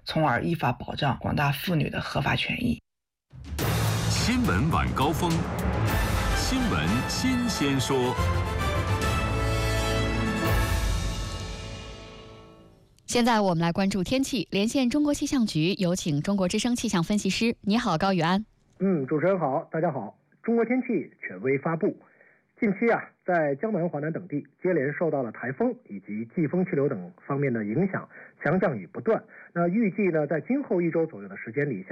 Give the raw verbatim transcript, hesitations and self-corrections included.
从而依法保障广大妇女的合法权益。 新闻晚高峰，新闻新鲜说。 现在我们来关注天气，连线中国气象局，有请中国之声气象分析师。你好，高宇安。 嗯，主持人好，大家好。中国天气权威发布，近期啊，在江南、华南等地接连受到了台风以及季风气流等方面的影响，强降雨不断。那预计呢，在今后一周左右的时间里，